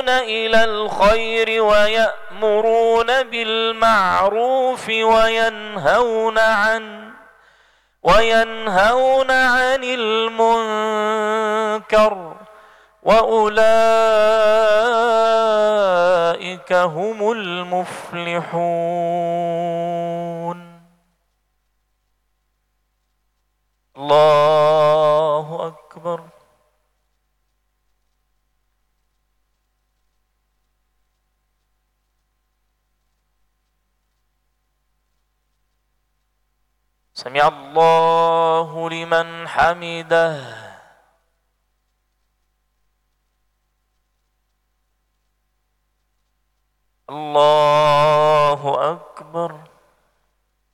إلى الخير ويأمرون بالمعروف وينهون عن المنكر وأولئك هم المفلحون. الله أكبر. سمع الله لمن حمده. الله أكبر.